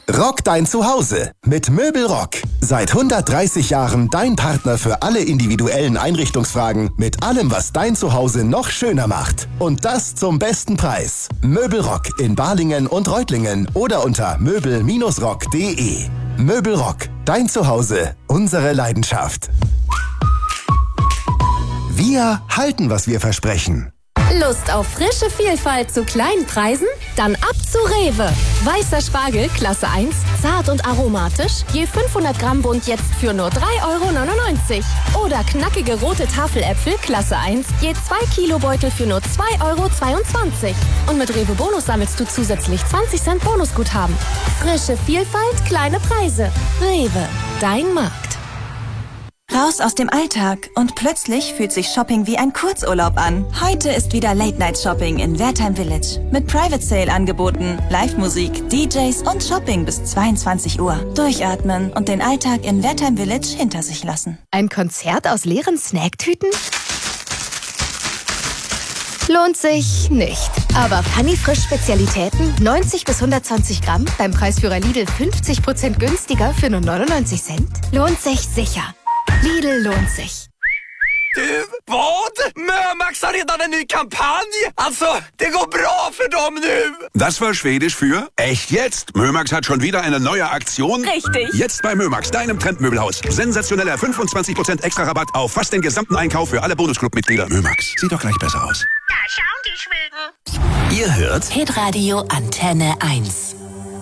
Rock dein Zuhause mit Möbelrock. Seit 130 Jahren dein Partner für alle individuellen Einrichtungsfragen mit allem, was dein Zuhause noch schöner macht. Und das zum besten Preis. Möbelrock in Balingen und Reutlingen oder unter möbel-rock.de. Möbelrock, dein Zuhause, unsere Leidenschaft. Wir halten, was wir versprechen. Lust auf frische Vielfalt zu kleinen Preisen? Dann ab zu Rewe. Weißer Spargel, Klasse 1, zart und aromatisch, je 500 Gramm Bund jetzt für nur 3,99 €. Oder knackige rote Tafeläpfel, Klasse 1, je 2 Kilo Beutel für nur 2,22 €. Und mit Rewe Bonus sammelst du zusätzlich 20 Cent Bonusguthaben. Frische Vielfalt, kleine Preise. Rewe, dein Markt. Raus aus dem Alltag und plötzlich fühlt sich Shopping wie ein Kurzurlaub an. Heute ist wieder Late-Night-Shopping in Wertheim Village. Mit Private-Sale-Angeboten, Live-Musik, DJs und Shopping bis 22 Uhr. Durchatmen und den Alltag in Wertheim Village hinter sich lassen. Ein Konzert aus leeren Snacktüten? Lohnt sich nicht. Aber Funny Frisch Spezialitäten, 90 bis 120 Gramm, beim Preisführer Lidl 50% günstiger für nur 99 Cent? Lohnt sich sicher. Lidl lohnt sich. Du, vad? Mömax har redan en ny kampanj. Alltså, det går bra für dem nu. Das war Schwedisch für echt jetzt. Mömax hat schon wieder eine neue Aktion. Richtig. Jetzt bei Mömax, deinem Trendmöbelhaus. Sensationeller 25% extra Rabatt auf fast den gesamten Einkauf für alle Bonusclub-Mitglieder. Mömax, sieht doch gleich besser aus. Da schauen die Schweden. Ihr hört Hitradio Antenne 1.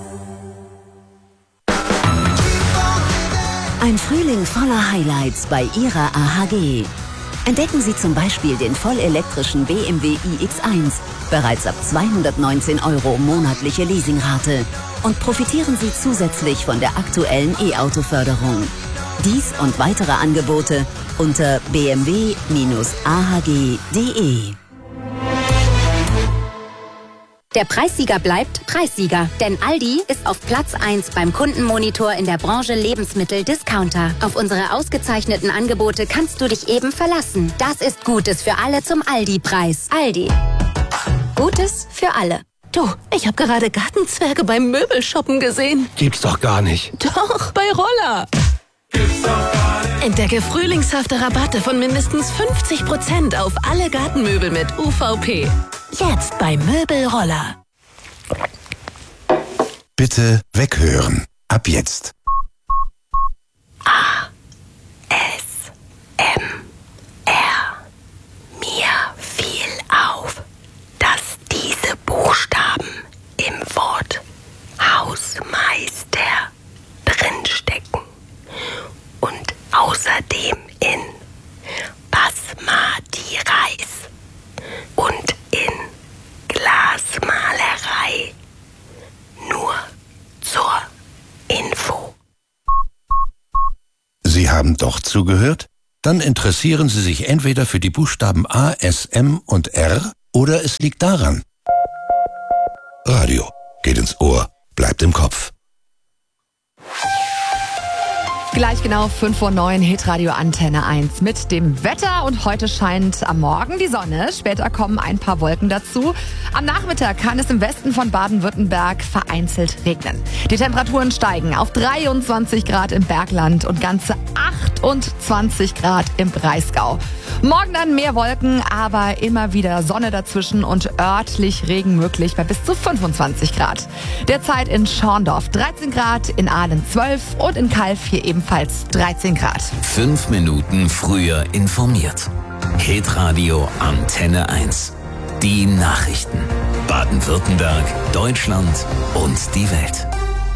Ein Frühling voller Highlights bei Ihrer AHG. Entdecken Sie zum Beispiel den vollelektrischen BMW iX1, bereits ab 219 € monatliche Leasingrate. Und profitieren Sie zusätzlich von der aktuellen E-Auto-Förderung. Dies und weitere Angebote unter bmw-ahg.de. Der Preissieger bleibt Preissieger, denn Aldi ist auf Platz 1 beim Kundenmonitor in der Branche Lebensmittel-Discounter. Auf unsere ausgezeichneten Angebote kannst du dich eben verlassen. Das ist Gutes für alle zum Aldi-Preis. Aldi. Gutes für alle. Du, ich habe gerade Gartenzwerge beim Möbelshoppen gesehen. Gibt's doch gar nicht. Doch, bei Roller. Entdecke frühlingshafte Rabatte von mindestens 50% auf alle Gartenmöbel mit UVP. Jetzt bei Möbelroller. Bitte weghören. Ab jetzt. Mir fiel auf, dass diese Buchstaben im Wort Hausmeister drinstecken und außerdem in Basmati Reis und in Glasmalerei. Nur zur Info. Sie haben doch zugehört? Dann interessieren Sie sich entweder für die Buchstaben A, S, M und R oder es liegt daran. Radio geht ins Ohr, bleibt im Kopf. Gleich genau 5:09 Uhr, Hitradio Antenne 1 mit dem Wetter. Und heute scheint am Morgen die Sonne. Später kommen ein paar Wolken dazu. Am Nachmittag kann es im Westen von Baden-Württemberg vereinzelt regnen. Die Temperaturen steigen auf 23 Grad im Bergland und ganze 28 Grad im Breisgau. Morgen dann mehr Wolken, aber immer wieder Sonne dazwischen und örtlich Regen möglich bei bis zu 25 Grad. Derzeit in Schorndorf 13 Grad, in Ahlen 12 und in Calw hier ebenfalls 13 Grad. 5 Minuten früher informiert. Hitradio Antenne 1. Die Nachrichten. Baden-Württemberg, Deutschland und die Welt.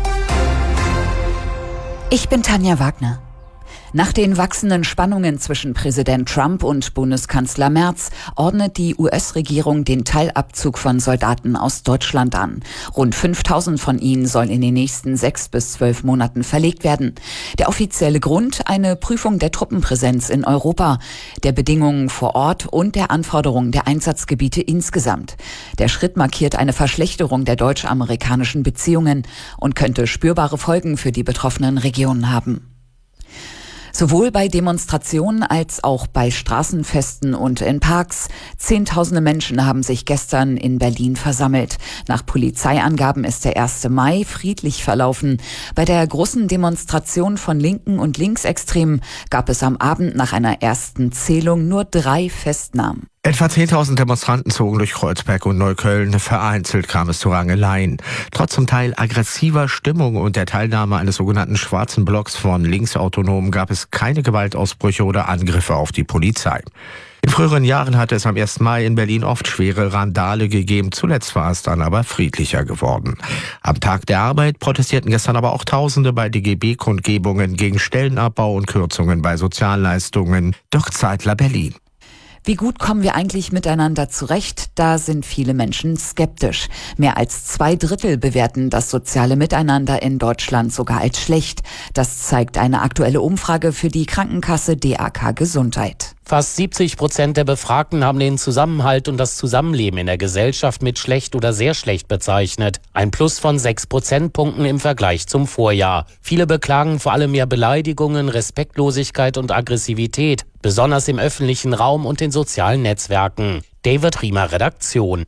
Ich bin Tanja Wagner. Nach den wachsenden Spannungen zwischen Präsident Trump und Bundeskanzler Merz ordnet die US-Regierung den Teilabzug von Soldaten aus Deutschland an. Rund 5.000 von ihnen sollen in den nächsten 6 bis 12 Monaten verlegt werden. Der offizielle Grund: eine Prüfung der Truppenpräsenz in Europa, der Bedingungen vor Ort und der Anforderungen der Einsatzgebiete insgesamt. Der Schritt markiert eine Verschlechterung der deutsch-amerikanischen Beziehungen und könnte spürbare Folgen für die betroffenen Regionen haben. Sowohl bei Demonstrationen als auch bei Straßenfesten und in Parks. Zehntausende Menschen haben sich gestern in Berlin versammelt. Nach Polizeiangaben ist der 1. Mai friedlich verlaufen. Bei der großen Demonstration von Linken und Linksextremen gab es am Abend nach einer ersten Zählung nur 3 Festnahmen. Etwa 10.000 Demonstranten zogen durch Kreuzberg und Neukölln. Vereinzelt kam es zu Rangeleien. Trotz zum Teil aggressiver Stimmung und der Teilnahme eines sogenannten schwarzen Blocks von Linksautonomen gab es keine Gewaltausbrüche oder Angriffe auf die Polizei. In früheren Jahren hatte es am 1. Mai in Berlin oft schwere Randale gegeben. Zuletzt war es dann aber friedlicher geworden. Am Tag der Arbeit protestierten gestern aber auch Tausende bei DGB-Kundgebungen gegen Stellenabbau und Kürzungen bei Sozialleistungen. Dirk Zeitler, Berlin. Wie gut kommen wir eigentlich miteinander zurecht? Da sind viele Menschen skeptisch. Mehr als 2/3 bewerten das soziale Miteinander in Deutschland sogar als schlecht. Das zeigt eine aktuelle Umfrage für die Krankenkasse DAK Gesundheit. Fast 70% der Befragten haben den Zusammenhalt und das Zusammenleben in der Gesellschaft mit schlecht oder sehr schlecht bezeichnet. Ein Plus von 6 Prozentpunkten im Vergleich zum Vorjahr. Viele beklagen vor allem mehr Beleidigungen, Respektlosigkeit und Aggressivität, besonders im öffentlichen Raum und in sozialen Netzwerken. David Riemer, Redaktion.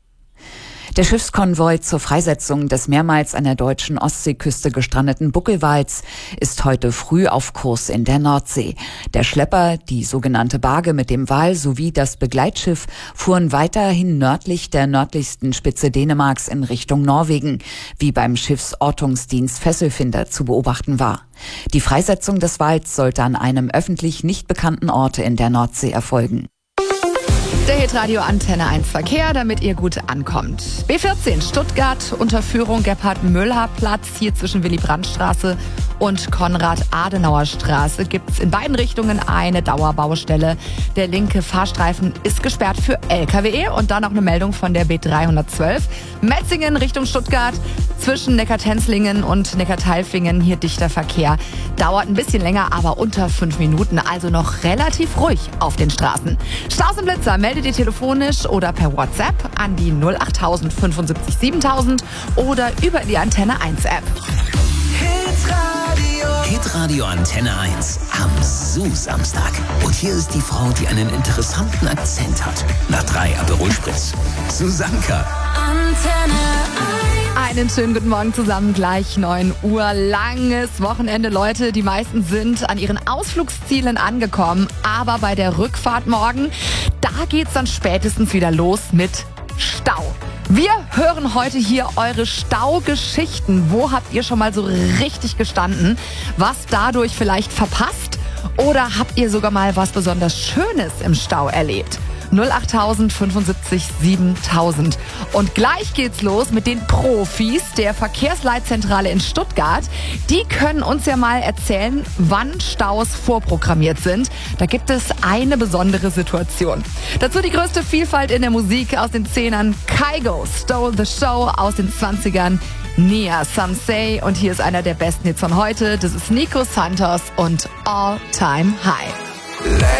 Der Schiffskonvoi zur Freisetzung des mehrmals an der deutschen Ostseeküste gestrandeten Buckelwals ist heute früh auf Kurs in der Nordsee. Der Schlepper, die sogenannte Barge mit dem Wal sowie das Begleitschiff fuhren weiterhin nördlich der nördlichsten Spitze Dänemarks in Richtung Norwegen, wie beim Schiffsortungsdienst Fesselfinder zu beobachten war. Die Freisetzung des Wals sollte an einem öffentlich nicht bekannten Ort in der Nordsee erfolgen. Der Hitradio Antenne 1 Verkehr, damit ihr gut ankommt. B14 Stuttgart, Unterführung Gebhard-Möller-Platz, hier zwischen Willy-Brandt-Straße und Konrad-Adenauer-Straße gibt's in beiden Richtungen eine Dauerbaustelle. Der linke Fahrstreifen ist gesperrt für LKW und dann noch eine Meldung von der B312. Metzingen Richtung Stuttgart, zwischen Neckar-Tenzlingen und Neckar-Teilfingen hier dichter Verkehr. Dauert ein bisschen länger, aber unter 5 Minuten, also noch relativ ruhig auf den Straßen. Staus und Blitzer meldet ihr telefonisch oder per WhatsApp an die 08000 75 7000 oder über die Antenne 1 App. Hitradio Antenne 1 am Samstag. Und hier ist die Frau, die einen interessanten Akzent hat. Nach 3 Aperol Spritz. Susanka. Antenne 1. Einen schönen guten Morgen zusammen, gleich 9 Uhr. Langes Wochenende, Leute. Die meisten sind an ihren Ausflugszielen angekommen. Aber bei der Rückfahrt morgen, da geht's dann spätestens wieder los mit Stau. Wir hören heute hier eure Staugeschichten. Wo habt ihr schon mal so richtig gestanden? Was dadurch vielleicht verpasst? Oder habt ihr sogar mal was besonders Schönes im Stau erlebt? 08000 75 7000. Und gleich geht's los mit den Profis der Verkehrsleitzentrale in Stuttgart. Die können uns ja mal erzählen, wann Staus vorprogrammiert sind. Da gibt es eine besondere Situation. Dazu die größte Vielfalt in der Musik aus den 10ern. Kygo, Stole the Show aus den 20ern. Nia, Some Say. Und hier ist einer der besten Hits von heute. Das ist Nico Santos und All Time High.